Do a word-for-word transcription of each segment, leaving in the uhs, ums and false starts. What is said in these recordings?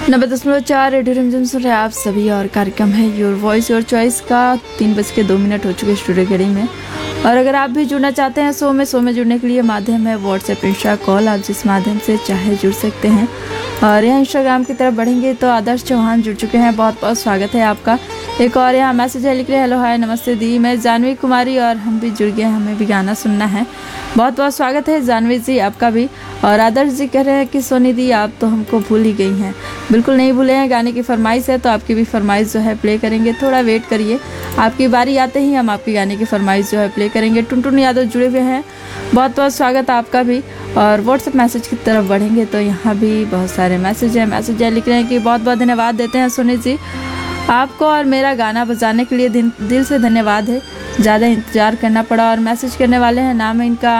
नब्बे दशमलव चार रेडियो रिमझिम सुन रहे आप सभी और कार्यक्रम है योर वॉइस योर चॉइस का। तीन बज के दो मिनट हो चुके स्टूडियो घड़ी में। और अगर आप भी जुड़ना चाहते हैं शो में शो में जुड़ने के लिए माध्यम है व्हाट्सएप इंस्टा कॉल, आप जिस माध्यम से चाहे जुड़ सकते हैं। और यहाँ इंस्टाग्राम की तरफ बढ़ेंगे तो आदर्श चौहान जुड़ चुके हैं, बहुत बहुत स्वागत है आपका। एक और यहाँ मैसेज है, लिख रहे हेलो हाय नमस्ते दी, मैं जानवी कुमारी और हम भी जुड़ गए, हमें भी गाना सुनना है। बहुत बहुत स्वागत है जानवी जी आपका भी। और आदर्श जी कह रहे हैं कि सोनी दी आप तो हमको भूल ही गई हैं। बिल्कुल नहीं भूले हैं, गाने की फरमाइश है तो आपकी भी फरमाइश जो है प्ले करेंगे, थोड़ा वेट करिए, आपकी बारी आते ही हम आपकी गाने की फरमाइश जो है प्ले करेंगे। टुनटुन यादव जुड़े हुए हैं, बहुत बहुत स्वागत आपका भी। और व्हाट्सएप मैसेज की तरफ बढ़ेंगे तो यहाँ भी बहुत सारे मैसेज हैं मैसेज है लिख रहे हैं कि बहुत बहुत धन्यवाद देते हैं सोनी जी आपको, और मेरा गाना बजाने के लिए दिल, दिल से धन्यवाद है, ज़्यादा इंतज़ार करना पड़ा। और मैसेज करने वाले हैं, नाम है इनका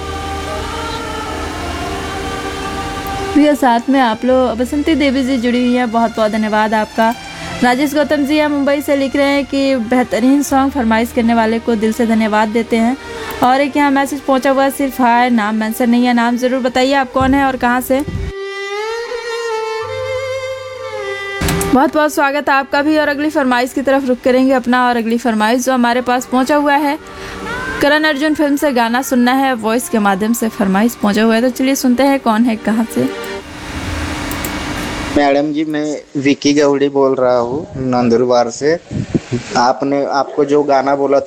भी, साथ में आप लोग बसंती देवी जी जुड़ी हुई हैं, बहुत बहुत धन्यवाद आपका। राजेश गौतम जी हैं मुंबई से, लिख रहे हैं कि बेहतरीन सॉन्ग फरमाइश करने वाले को दिल से धन्यवाद देते हैं। और एक यहाँ मैसेज पहुंचा हुआ है, सिर्फ हाय, नाम मेंशन नहीं है, नाम ज़रूर बताइए आप कौन है और कहाँ से। बहुत बहुत स्वागत है आपका भी। और अगली फरमाइश की तरफ रुख करेंगे अपना, और अगली फरमाइश जो हमारे पास पहुंचा हुआ है, करण अर्जुन फिल्म से गाना सुनना है, वॉइस के माध्यम से फरमाइश पहुंचा हुआ है, तो चलिए सुनते हैं कौन है कहाँ से। मैडम जी, मैं विकी गौड़ी बोल रहा हूँ नंदुरबार से। आपने आपको जो गाना बोला